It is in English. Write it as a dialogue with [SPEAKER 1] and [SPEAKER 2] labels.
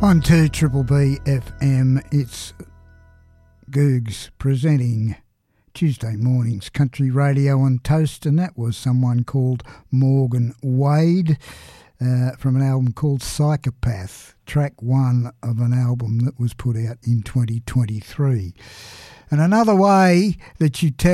[SPEAKER 1] On 2 Triple B FM, it's Googs presenting Tuesday morning's country radio on Toast, and that was someone called Morgan Wade from an album called Psychopath, track 1 of an album that was put out in 2023. And another way that you tell